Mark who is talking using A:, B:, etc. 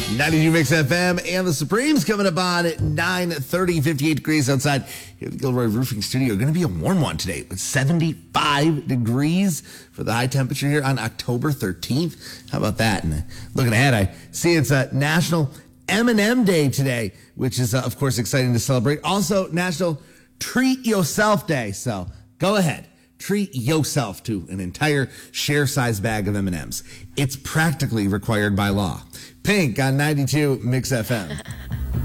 A: 92 Mix FM and the Supremes coming up on at 9:30, 58 degrees outside here at the Gilroy Roofing Studio. Going to be a warm one today with 75 degrees for the high temperature here on October 13th. How about that? And looking ahead, I see it's a National M&M Day today, which is, of course, exciting to celebrate. Also, National Treat Yourself Day. So go ahead. Treat yourself to an entire share-size bag of M&Ms. It's practically required by law. Pink on 92 Mix FM.